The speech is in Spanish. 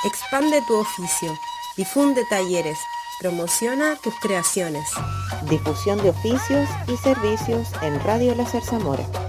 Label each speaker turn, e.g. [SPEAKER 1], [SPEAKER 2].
[SPEAKER 1] Expande tu oficio, difunde talleres, promociona tus creaciones.
[SPEAKER 2] Difusión de oficios y servicios en Radio La Zarzamora.